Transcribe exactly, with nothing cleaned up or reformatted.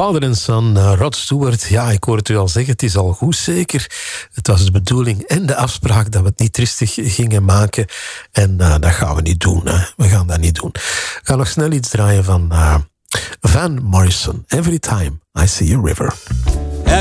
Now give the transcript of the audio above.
Father and Son, uh, Rod Stewart. Ja, ik hoor het u al zeggen, het is al goed zeker. Het was de bedoeling en de afspraak dat we het niet tristig gingen maken. En uh, dat gaan we niet doen. Hè. We gaan dat niet doen. We gaan nog snel iets draaien van uh, Van Morrison. Every Time I See a River.